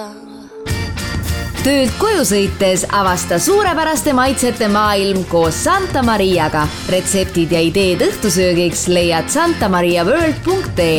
Töölt koju sõites avasta suurepäraste maitsete maailm koos Santa Mariaga. Retseptid ja ideed õhtusöögiks leiad santamariaworld.ee.